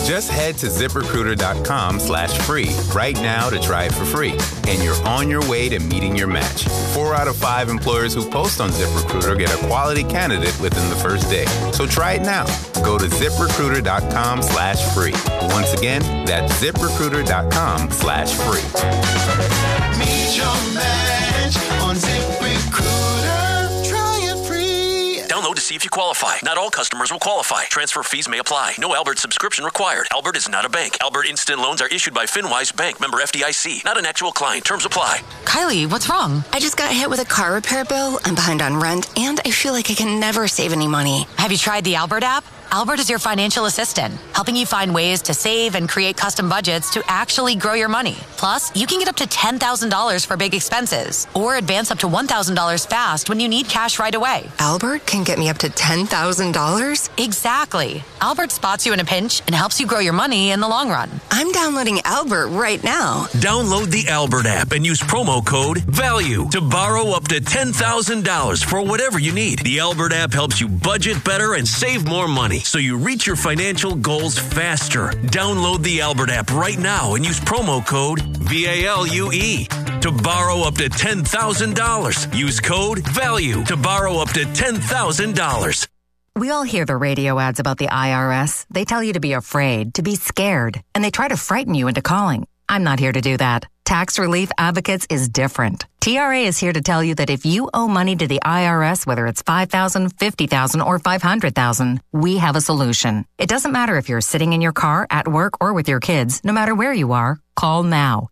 Just head to ZipRecruiter.com/free right now to try it for free. And you're on your way to meeting your match. 4 out of 5 employers who post on ZipRecruiter get a quality candidate within the first day. So try it now. Go to ZipRecruiter.com/free. Once again, that's ZipRecruiter.com/free. Meet your match on ZipRecruiter. Try it free. Download to see if you qualify. Not all customers will qualify. Transfer fees may apply. No Albert subscription required. Albert is not a bank. Albert Instant Loans are issued by FinWise Bank, member FDIC. Not an actual client. Terms apply. Kylie, what's wrong? I just got hit with a car repair bill. I'm behind on rent, and I feel like I can never save any money. Have you tried the Albert app? Albert is your financial assistant, helping you find ways to save and create custom budgets to actually grow your money. Plus, you can get up to $10,000 for big expenses or advance up to $1,000 fast when you need cash right away. Albert can get me up to $10,000? Exactly. Albert spots you in a pinch and helps you grow your money in the long run. I'm downloading Albert right now. Download the Albert app and use promo code VALUE to borrow up to $10,000 for whatever you need. The Albert app helps you budget better and save more money, so you reach your financial goals faster. Download the Albert app right now and use promo code VALUE to borrow up to $10,000. Use code VALUE to borrow up to $10,000. We all hear the radio ads about the IRS. They tell you to be afraid, to be scared, and they try to frighten you into calling. I'm not here to do that. Tax Relief Advocates is different. TRA is here to tell you that if you owe money to the IRS, whether it's $5,000, $50,000, or $500,000, we have a solution. It doesn't matter if you're sitting in your car, at work, or with your kids. No matter where you are, call now.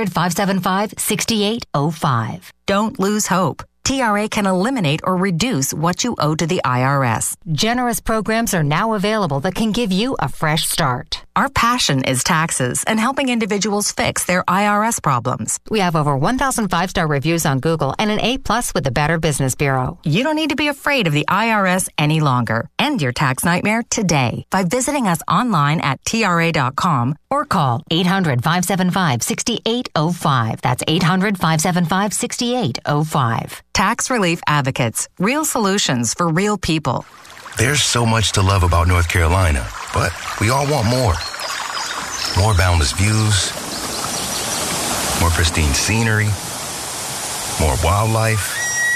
800-575-6805. Don't lose hope. TRA can eliminate or reduce what you owe to the IRS. Generous programs are now available that can give you a fresh start. Our passion is taxes and helping individuals fix their IRS problems. We have over 1,000 5-star reviews on Google and an A+ with the Better Business Bureau. You don't need to be afraid of the IRS any longer. End your tax nightmare today by visiting us online at TRA.com or call 800-575-6805. That's 800-575-6805. Tax Relief Advocates. Real solutions for real people. There's so much to love about North Carolina, but we all want more. More boundless views, more pristine scenery, more wildlife,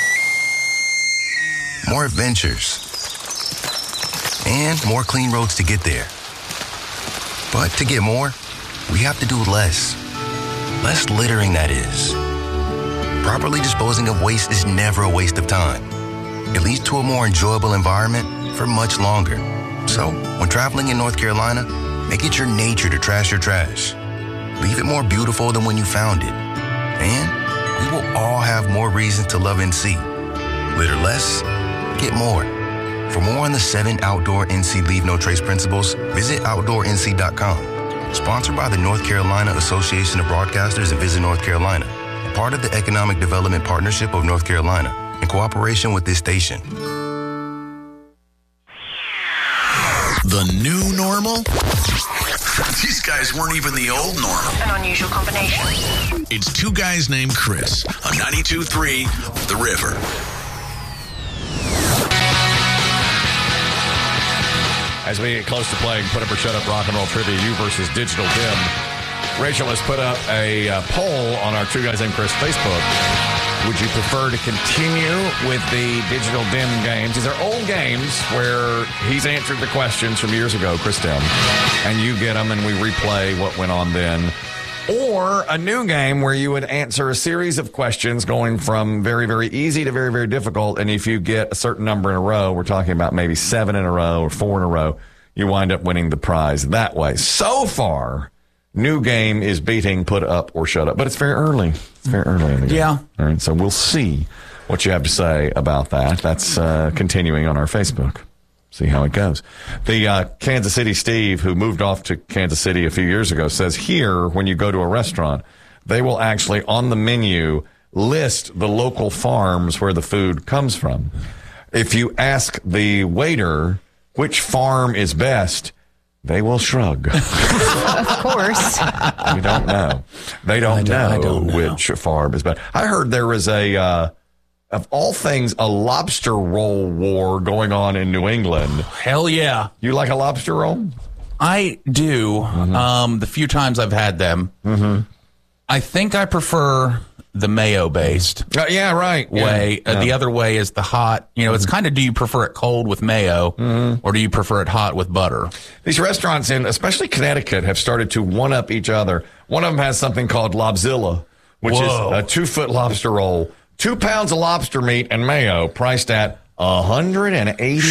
more adventures, and more clean roads to get there. But to get more, we have to do less. Less littering, that is. Properly disposing of waste is never a waste of time. It leads to a more enjoyable environment for much longer. So, when traveling in North Carolina, make it your nature to trash your trash. Leave it more beautiful than when you found it. And we will all have more reasons to love NC. Litter less, get more. For more on the 7 outdoor NC Leave No Trace principles, visit OutdoorNC.com. Sponsored by the North Carolina Association of Broadcasters and Visit North Carolina. Part of the Economic Development Partnership of North Carolina, in cooperation with this station. The new normal? These guys weren't even the old normal. An unusual combination. It's two guys named Chris on 92.3 The River. As we get close to playing Put Up or Shut Up Rock and Roll Trivia, you versus Digital Dim, Rachel has put up a poll on our Two Guys Named Chris Facebook. Would you prefer to continue with the Digital Dim games? These are old games where he's answered the questions from years ago, Chris Dim, and you get them and we replay what went on then. Or a new game where you would answer a series of questions going from very, very easy to very, very difficult. And if you get a certain number in a row, we're talking about maybe 7 in a row or 4 in a row, you wind up winning the prize that way. So far, new game is beating Put Up or Shut Up. But it's very early. It's very early in the game. Yeah. All right, so we'll see what you have to say about that. That's continuing on our Facebook. See how it goes. The Kansas City Steve, who moved off to Kansas City a few years ago, says here, when you go to a restaurant, they will actually, on the menu, list the local farms where the food comes from. If you ask the waiter which farm is best, they will shrug. Of course. You don't know. They don't know which farm is best. I heard there was of all things, a lobster roll war going on in New England. Hell yeah. You like a lobster roll? I do. The few times I've had them, I think I prefer the mayo-based yeah, right. way. Yeah. The other way is the hot. You know, it's kind of, do you prefer it cold with mayo or do you prefer it hot with butter? These restaurants in, especially Connecticut, have started to one-up each other. One of them has something called Lobzilla, which is a 2-foot lobster roll, 2 pounds of lobster meat and mayo, priced at $180.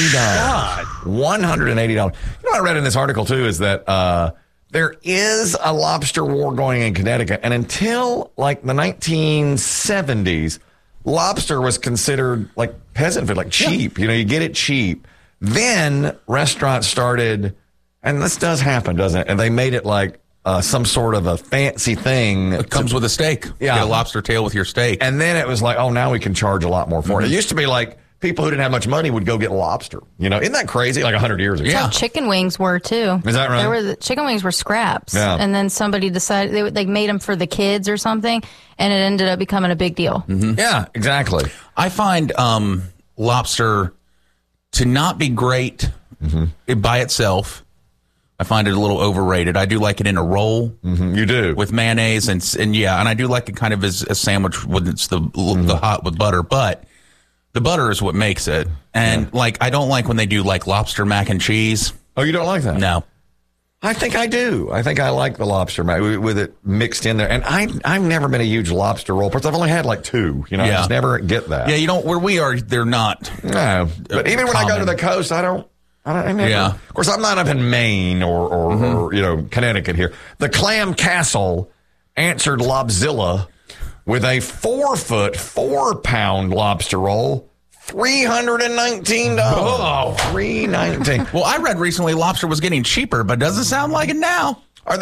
$180. You know what I read in this article, too, is that there is a lobster war going in Connecticut. And until, like, the 1970s, lobster was considered, like, peasant food, like cheap. You know, you get it cheap. Then restaurants started, and this does happen, doesn't it? And they made it, like, some sort of a fancy thing. It comes with a steak. Yeah. Get a lobster tail with your steak. And then it was like, oh, now we can charge a lot more for it. It used to be like people who didn't have much money would go get lobster. You know, isn't that crazy? Like 100 years ago. That's how chicken wings were, too. Is that right? Chicken wings were scraps. Yeah. And then somebody decided, they made them for the kids or something, and it ended up becoming a big deal. Yeah, exactly. I find lobster to not be great by itself. I find it a little overrated. I do like it in a roll. You do. With mayonnaise and I do like it kind of as a sandwich when it's the hot with butter, but the butter is what makes it. And like, I don't like when they do like lobster mac and cheese. Oh, you don't like that? No. I think I do. I think I like the lobster with it mixed in there. And I've never been a huge lobster roll person. I've only had like 2. You know, I just never get that. Yeah, you don't, where we are, they're not. No. But even when I go to the coast, I never. Of course, I'm not up in Maine or you know, Connecticut here. The Clam Castle answered Lobzilla with a 4-foot, 4-pound lobster roll, $319. Oh, $319. Well, I read recently lobster was getting cheaper, but doesn't sound like it now. Is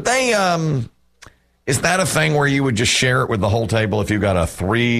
that a thing where you would just share it with the whole table if you got a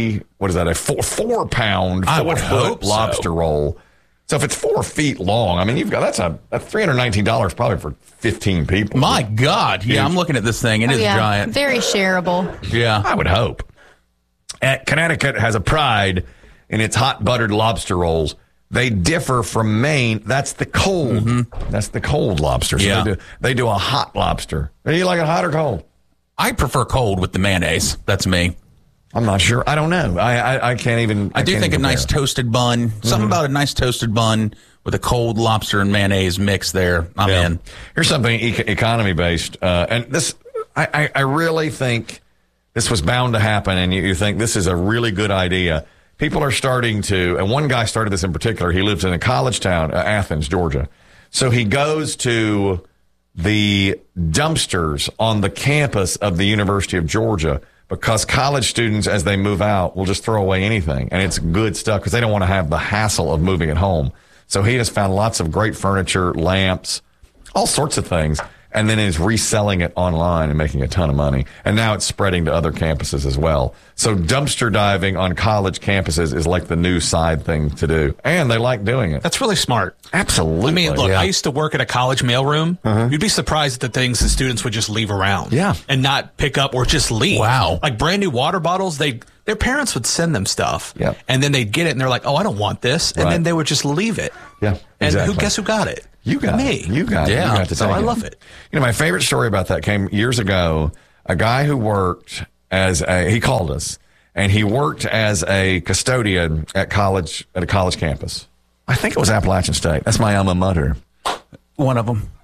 4-pound, 4-foot lobster roll? So if it's 4 feet long, I mean, you've got that's $319 probably for 15 people. My God. Yeah, I'm looking at this thing. It is giant. Very shareable. Yeah. I would hope. Connecticut has a pride in its hot buttered lobster rolls. They differ from Maine. That's the cold. That's the cold lobster. So they do a hot lobster. Do you like it hot or cold? I prefer cold with the mayonnaise. That's me. I'm not sure. I don't know. I can't even. I do think a nice toasted bun. Something about a nice toasted bun with a cold lobster and mayonnaise mix there. I'm in. Here's something economy based. And this, I really think this was bound to happen. And you think this is a really good idea. People are starting to, and one guy started this in particular. He lives in a college town, Athens, Georgia. So he goes to the dumpsters on the campus of the University of Georgia, because college students, as they move out, will just throw away anything. And it's good stuff because they don't want to have the hassle of moving it home. So he has found lots of great furniture, lamps, all sorts of things, and then is reselling it online and making a ton of money. And now it's spreading to other campuses as well. So dumpster diving on college campuses is like the new side thing to do. And they like doing it. That's really smart. Absolutely. I mean, look, I used to work at a college mailroom. You'd be surprised at the things the students would just leave around. Yeah. And not pick up or just leave. Wow. Like brand new water bottles, their parents would send them stuff. Yeah. And then they'd get it and they're like, oh, I don't want this. And then they would just leave it. Yeah. And exactly. guess who got it? You got me. it. You got it. Yeah. You got to So take I it. love it. You know, my favorite story about that came years ago. A guy who worked he called us, and he worked as a custodian at a college campus. I think it was Appalachian State. That's my alma mater. One of them.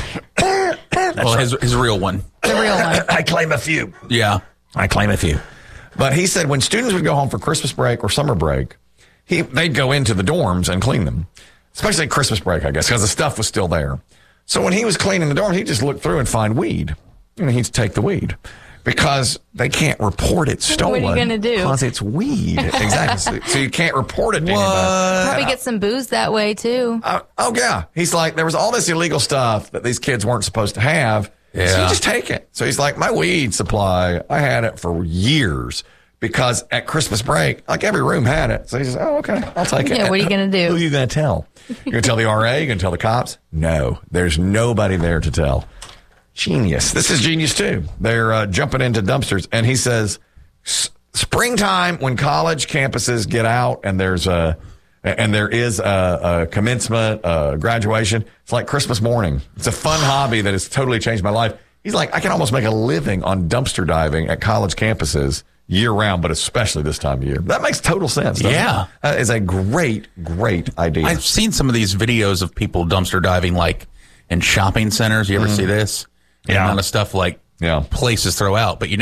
Well, his real one. The real one. I claim a few. Yeah. I claim a few. But he said when students would go home for Christmas break or summer break, they'd go into the dorms and clean them. Especially Christmas break, I guess, because the stuff was still there. So when he was cleaning the dorms, he'd just look through and find weed. And he'd take the weed. Because they can't report it stolen. What are you going to do? Because it's weed. Exactly. So you can't report it to anybody. Probably get some booze that way, too. Oh, yeah. He's like, there was all this illegal stuff that these kids weren't supposed to have. Yeah. So you just take it. So he's like, my weed supply, I had it for years. Because at Christmas break, like every room had it. So he says, oh, okay, I'll take it. Yeah, what are you going to do? Who are you going to tell? You're going to tell the RA? You're going to tell the cops? No, there's nobody there to tell. Genius. This is genius, too. They're jumping into dumpsters. And he says, springtime, when college campuses get out and there's and there is a commencement, graduation. It's like Christmas morning. It's a fun hobby that has totally changed my life. He's like, I can almost make a living on dumpster diving at college campuses year-round, but especially this time of year. That makes total sense, doesn't it? That is a great, great idea. I've seen some of these videos of people dumpster diving, like in shopping centers. You ever see this? The amount of stuff like places throw out. But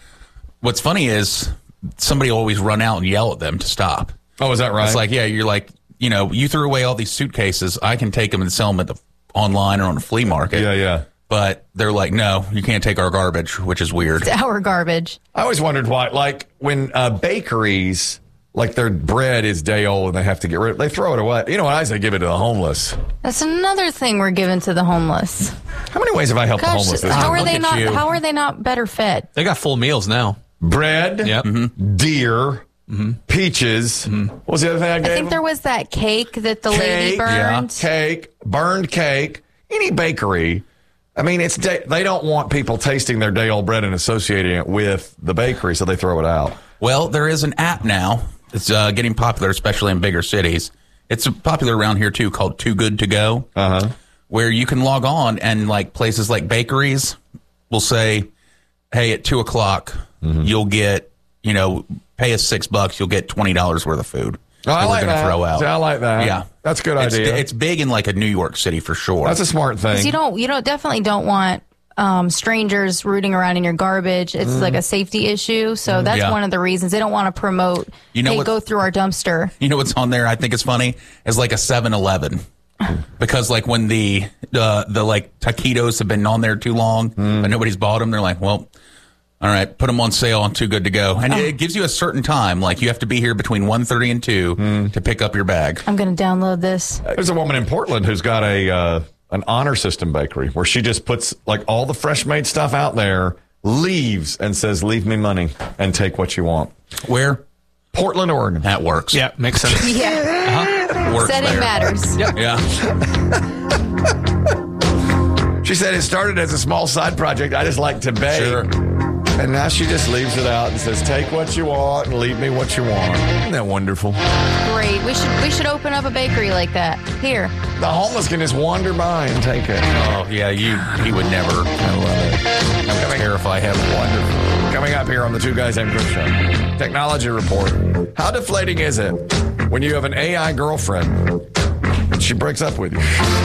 what's funny is somebody will always run out and yell at them to stop. Oh, is that right? It's like, you're like, you threw away all these suitcases. I can take them and sell them at online or on the flea market. Yeah. But they're like, no, you can't take our garbage, which is weird. It's our garbage. I always wondered why, like when bakeries, like their bread is day old and they have to get rid of it, they throw it away. You know what I say? Give it to the homeless. That's another thing we're giving to the homeless. How many ways have I helped the homeless this how year? How are they not better fed? They got full meals now. Bread, deer, peaches. What was the other thing I gave I think there was that cake that the lady burned. Burned cake. Any bakery. I mean, they don't want people tasting their day-old bread and associating it with the bakery, so they throw it out. Well, there is an app now. It's getting popular, especially in bigger cities. It's popular around here, too, called Too Good To Go, where you can log on and, like, places like bakeries will say, hey, at 2 o'clock, you'll get, pay us $6, you'll get $20 worth of food. Oh, I like that. Throw out. I like that. Yeah. That's a good idea. It's big in like a New York City for sure. That's a smart thing. You definitely don't want strangers rooting around in your garbage. It's like a safety issue. So that's one of the reasons they don't want to promote. Go through our dumpster. You know what's on there? I think it's funny. It's like a 7-Eleven. Because like when the like taquitos have been on there too long and nobody's bought them, they're like, well, all right, put them on sale on Too Good To Go. And it gives you a certain time. Like, you have to be here between 1:30 and 2 to pick up your bag. I'm going to download this. There's a woman in Portland who's got an honor system bakery where she just puts, like, all the fresh-made stuff out there, leaves, and says, leave me money and take what you want. Where? Portland, Oregon. That works. Yeah, makes sense. Works Setting there. matters. Yep. Yeah. She said it started as a small side project. I just like to bake. Sure. And now she just leaves it out and says, take what you want and leave me what you want. Isn't that wonderful? Great. We should open up a bakery like that. Here. The homeless can just wander by and take it. Oh, yeah, he would never. I love it. I would terrify him. Wonderful. Coming up here on the Two Guys Named Chris Show. Technology report. How deflating is it when you have an AI girlfriend and she breaks up with you?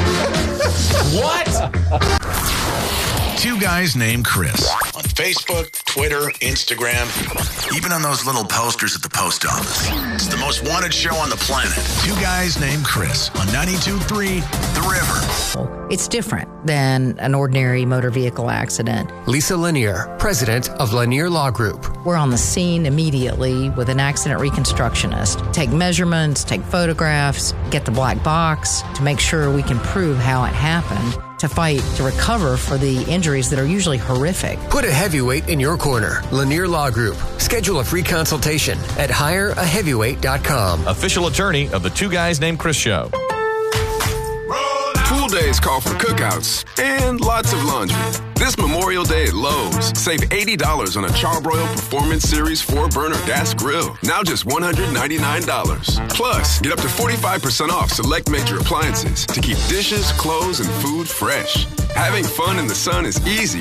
What? Two Guys Named Chris. On Facebook, Twitter, Instagram, even on those little posters at the post office. It's the most wanted show on the planet. Two Guys Named Chris on 92.3 The River. It's different than an ordinary motor vehicle accident. Lisa Lanier, president of Lanier Law Group. We're on the scene immediately with an accident reconstructionist. Take measurements, take photographs, get the black box to make sure we can prove how it happened, to fight to recover for the injuries that are usually horrific. Put a heavyweight in your corner. Lanier Law Group. Schedule a free consultation at hireaheavyweight.com. Official attorney of the Two Guys Named Chris Show. Pool days call for cookouts and lots of laundry. This Memorial Day at Lowe's, save $80 on a Charbroil Performance Series 4-burner gas grill. Now just $199. Plus, get up to 45% off select major appliances to keep dishes, clothes, and food fresh. Having fun in the sun is easy